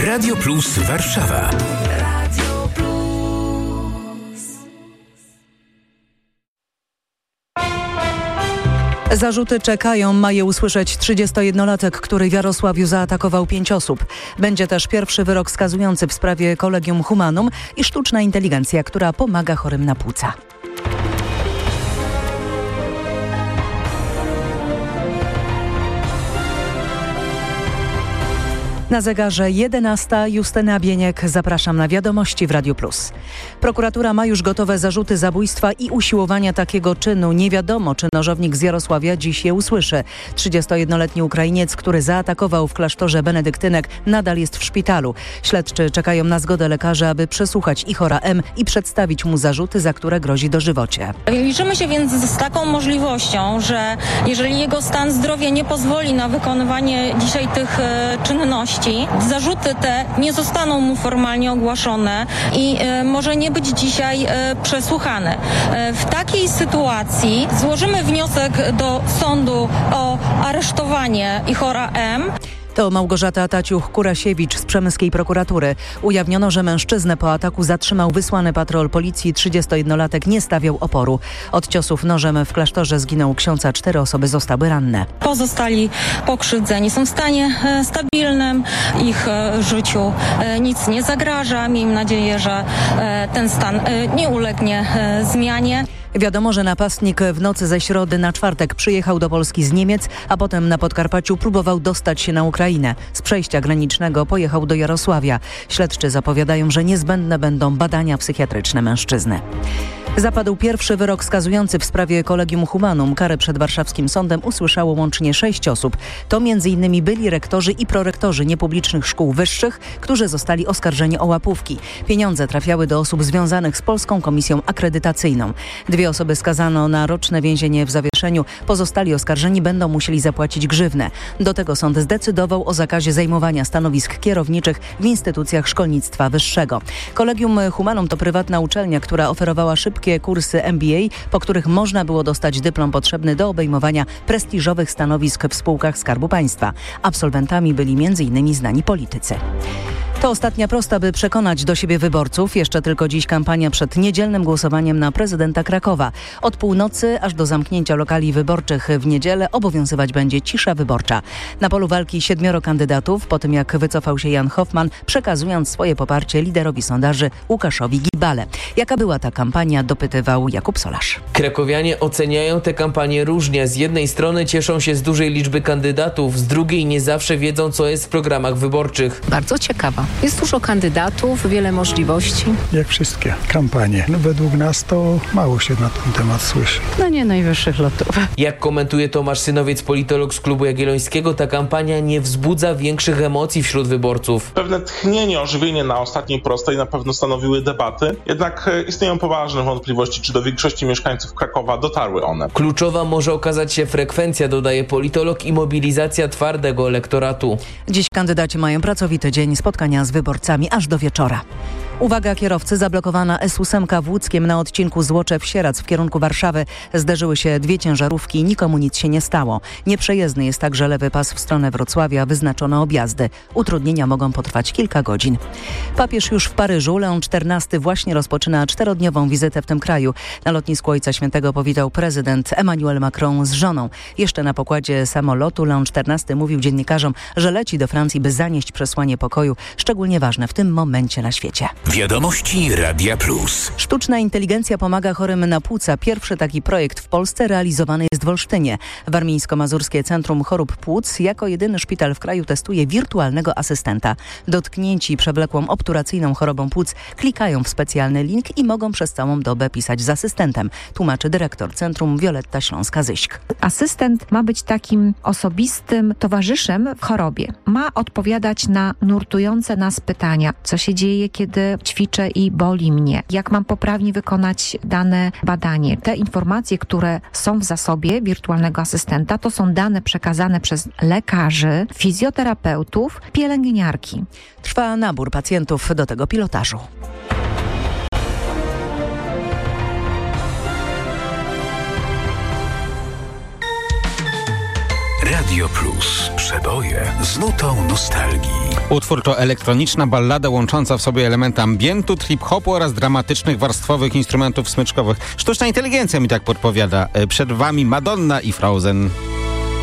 Radio Plus Warszawa. Radio Plus. Zarzuty czekają, ma je usłyszeć 31-latek, który w Jarosławiu zaatakował 5 osób. Będzie też pierwszy wyrok skazujący w sprawie Collegium Humanum i sztuczna inteligencja, która pomaga chorym na płuca. Na zegarze 11. Justyna Bieniek. Zapraszam na wiadomości w Radiu Plus. Prokuratura ma już gotowe zarzuty zabójstwa i usiłowania takiego czynu. Nie wiadomo, czy nożownik z Jarosławia dziś je usłyszy. 31-letni Ukrainiec, który zaatakował w klasztorze benedyktynek, nadal jest w szpitalu. Śledczy czekają na zgodę lekarzy, aby przesłuchać Ihora M. i przedstawić mu zarzuty, za które grozi dożywocie. Liczymy się więc z taką możliwością, że jeżeli jego stan zdrowia nie pozwoli na wykonywanie dzisiaj tych czynności, zarzuty te nie zostaną mu formalnie ogłoszone i może nie być dzisiaj przesłuchany. W takiej sytuacji złożymy wniosek do sądu o aresztowanie Ihora M. To Małgorzata Taciuch-Kurasiewicz z przemyskiej prokuratury. Ujawniono, że mężczyznę po ataku zatrzymał wysłany patrol policji. 31-latek nie stawiał oporu. Od ciosów nożem w klasztorze zginął ksiądz, a 4 osoby zostały ranne. Pozostali pokrzywdzeni są w stanie stabilnym. Ich życiu nic nie zagraża. Miejmy nadzieję, że ten stan nie ulegnie zmianie. Wiadomo, że napastnik w nocy ze środy na czwartek przyjechał do Polski z Niemiec, a potem na Podkarpaciu próbował dostać się na Ukrainę. Z przejścia granicznego pojechał do Jarosławia. Śledczy zapowiadają, że niezbędne będą badania psychiatryczne mężczyzny. Zapadł pierwszy wyrok skazujący w sprawie Collegium Humanum. Karę przed warszawskim sądem usłyszało łącznie 6 osób. To m.in. byli rektorzy i prorektorzy niepublicznych szkół wyższych, którzy zostali oskarżeni o łapówki. Pieniądze trafiały do osób związanych z Polską Komisją Akredytacyjną. 2 osoby skazano na roczne więzienie w zawieszeniu. Pozostali oskarżeni będą musieli zapłacić grzywnę. Do tego sąd zdecydował o zakazie zajmowania stanowisk kierowniczych w instytucjach szkolnictwa wyższego. Collegium Humanum to prywatna uczelnia, która oferowała szybkie kursy MBA, po których można było dostać dyplom potrzebny do obejmowania prestiżowych stanowisk w spółkach Skarbu Państwa. Absolwentami byli m.in. znani politycy. To ostatnia prosta, by przekonać do siebie wyborców. Jeszcze tylko dziś kampania przed niedzielnym głosowaniem na prezydenta Krakowa. Od północy aż do zamknięcia lokali wyborczych w niedzielę obowiązywać będzie cisza wyborcza. Na polu walki 7 kandydatów, po tym jak wycofał się Jan Hoffman, przekazując swoje poparcie liderowi sondaży Łukaszowi Gibale. Jaka była ta kampania, dopytywał Jakub Solarz. Krakowianie oceniają tę kampanię różnie. Z jednej strony cieszą się z dużej liczby kandydatów, z drugiej nie zawsze wiedzą, co jest w programach wyborczych. Bardzo ciekawa. Jest dużo kandydatów, wiele możliwości. Jak wszystkie kampanie. Według nas to mało się na ten temat słyszy. Nie najwyższych lotów. Jak komentuje Tomasz Synowiec, politolog z Klubu Jagiellońskiego, ta kampania nie wzbudza większych emocji wśród wyborców. Pewne tchnienie, ożywienie na ostatniej prostej na pewno stanowiły debaty. Jednak istnieją poważne wątpliwości, czy do większości mieszkańców Krakowa dotarły one. Kluczowa może okazać się frekwencja, dodaje politolog, i mobilizacja twardego elektoratu. Dziś kandydaci mają pracowity dzień, spotkania z wyborcami aż do wieczora. Uwaga kierowcy, zablokowana S8 w Łódzkiem na odcinku Złoczew-Sieradz w kierunku Warszawy. Zderzyły się 2 ciężarówki i nikomu nic się nie stało. Nieprzejezdny jest także lewy pas w stronę Wrocławia, wyznaczono objazdy. Utrudnienia mogą potrwać kilka godzin. Papież już w Paryżu. Leon XIV właśnie rozpoczyna 4-dniową wizytę w tym kraju. Na lotnisku Ojca Świętego powitał prezydent Emmanuel Macron z żoną. Jeszcze na pokładzie samolotu Leon XIV mówił dziennikarzom, że leci do Francji, by zanieść przesłanie pokoju, szczególnie ważne w tym momencie na świecie. Wiadomości Radia Plus. Sztuczna inteligencja pomaga chorym na płuca. Pierwszy taki projekt w Polsce realizowany jest w Olsztynie. Warmińsko-Mazurskie Centrum Chorób Płuc jako jedyny szpital w kraju testuje wirtualnego asystenta. Dotknięci przewlekłą obturacyjną chorobą płuc klikają w specjalny link i mogą przez całą dobę pisać z asystentem, tłumaczy dyrektor centrum Wioletta Śląska-Zyśk. Asystent ma być takim osobistym towarzyszem w chorobie. Ma odpowiadać na nurtujące nas pytania. Co się dzieje, kiedy ćwiczę i boli mnie? Jak mam poprawnie wykonać dane badanie? Te informacje, które są w zasobie wirtualnego asystenta, to są dane przekazane przez lekarzy, fizjoterapeutów, pielęgniarki. Trwa nabór pacjentów do tego pilotażu. Radio Plus. przeboje z nutą nostalgii. Utwór to elektroniczna ballada łącząca w sobie elementy ambientu, trip-hopu oraz dramatycznych, warstwowych instrumentów smyczkowych. Sztuczna inteligencja mi tak podpowiada. Przed wami Madonna i Frozen.